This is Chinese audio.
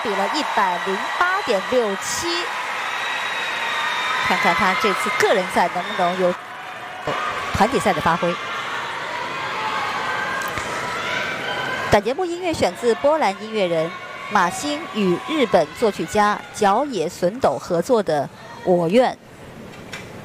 比了108.67，看看他这次个人赛能不能有团体赛的发挥。本节目音乐选自波兰音乐人马星与日本作曲家角野隼斗合作的《我愿》。